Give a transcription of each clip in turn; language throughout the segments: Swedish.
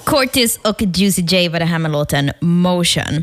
Cortis och Juicy J var det här med låten Motion.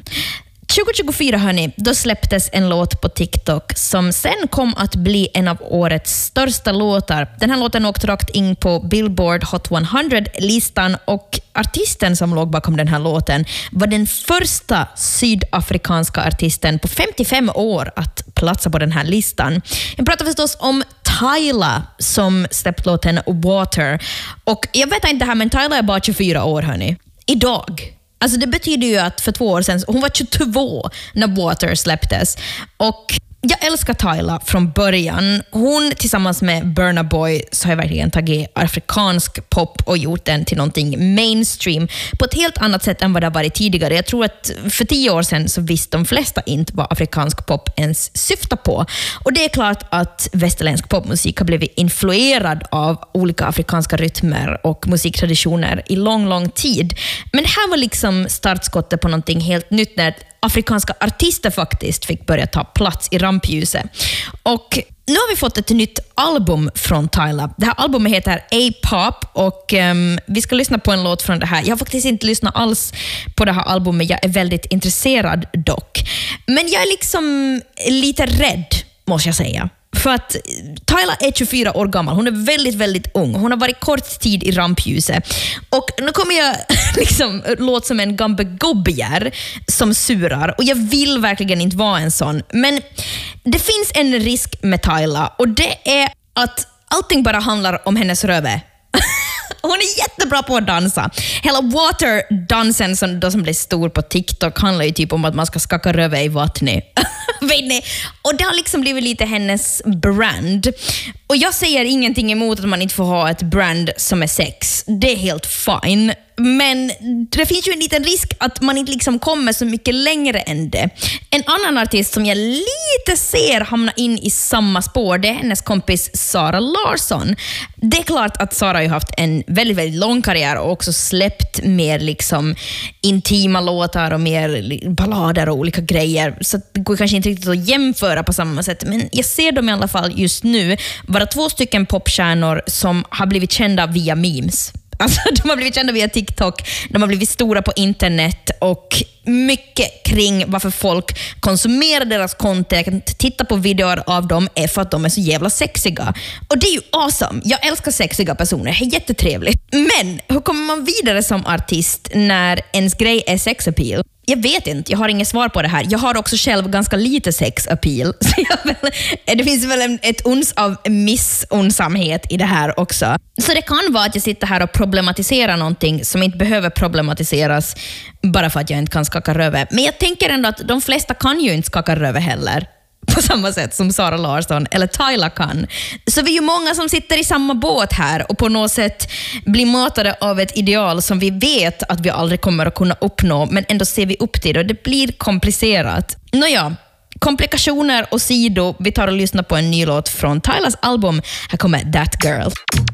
2024 hörni, då släpptes en låt på TikTok som sen kom att bli en av årets största låtar. Den här låten åkte rakt in på Billboard Hot 100-listan och artisten som låg bakom den här låten var den första sydafrikanska artisten på 55 år att platsa på den här listan. Jag pratar förstås om Tyla som släppt låten Water. Och jag vet inte det här, men Tyla är bara 24 år hörni. Idag. Alltså det betyder ju att för 2 år sedan, hon var 22 när Water släpptes. Och jag älskar Tyla från början. Hon tillsammans med Burna Boy så har jag verkligen tagit afrikansk pop och gjort den till någonting mainstream på ett helt annat sätt än vad det har varit tidigare. Jag tror att för 10 år sedan så visste de flesta inte vad afrikansk pop ens syftar på. Och det är klart att västerländsk popmusik har blivit influerad av olika afrikanska rytmer och musiktraditioner i lång tid. Men det här var liksom startskottet på någonting helt nytt när afrikanska artister faktiskt fick börja ta plats i rampljuset. Och nu har vi fått ett nytt album från Tyla. Det här albumet heter A-Pop och vi ska lyssna på en låt från det här. Jag har faktiskt inte lyssnat alls på det här albumet. Jag är väldigt intresserad dock. Men jag är liksom lite rädd, måste jag säga. För att Tyla är 24 år gammal. Hon är väldigt ung. Hon har varit kort tid i rampljuset. Och nu kommer jag liksom låta som en gambegobbjer som surar. Och jag vill verkligen inte vara en sån. Men det finns en risk med Tyla. Och det är att allting bara handlar om hennes röve. Hon är jättebra på att dansa. Hela Water-dansen som blev stor på TikTok handlar ju typ om att man ska skaka röve i vattnet. Vet ni? Och det har liksom blivit lite hennes brand. Och jag säger ingenting emot att man inte får ha ett brand som är sex. Det är helt fine. Men det finns ju en liten risk att man inte liksom kommer så mycket längre än det. En annan artist som jag lite ser hamna in i samma spår, det är hennes kompis Zara Larsson. Det är klart att Zara har ju haft en väldigt lång karriär och också släppt mer liksom intima låtar och mer ballader och olika grejer. Så det går kanske inte riktigt att jämföra på samma sätt. Men jag ser dem i alla fall just nu vara 2 stycken popstjärnor som har blivit kända via memes. Alltså, de har blivit kända via TikTok, de har blivit stora på internet och mycket kring varför folk konsumerar deras content, tittar på videor av dem är för att de är så jävla sexiga. Och det är ju awesome. Jag älskar sexiga personer, det är jättetrevligt. Men hur kommer man vidare som artist när ens grej är sexappeal? Jag vet inte, jag har inget svar på det här. Jag har också själv ganska lite sexappeal. Så det finns väl ett uns av missunnsamhet i det här också. Så det kan vara att jag sitter här och problematiserar någonting som inte behöver problematiseras bara för att jag inte kan skaka röve. Men jag tänker ändå att de flesta kan ju inte skaka röve heller. På samma sätt som Zara Larsson eller Tyla kan. Så vi är ju många som sitter i samma båt här och på något sätt blir matade av ett ideal som vi vet att vi aldrig kommer att kunna uppnå, men ändå ser vi upp till det och det blir komplicerat. Nåja, komplikationer och sido. Vi tar och lyssnar på en ny låt från Tylas album. Här kommer That Girl.